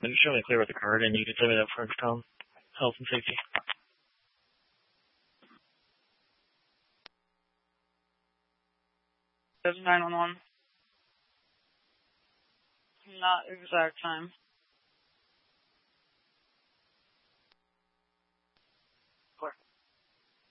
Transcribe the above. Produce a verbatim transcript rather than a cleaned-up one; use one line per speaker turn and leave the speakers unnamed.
And just show me clear with the card, and you can tell me that Frenchtown health and safety.
That's nine one one. Not exact time.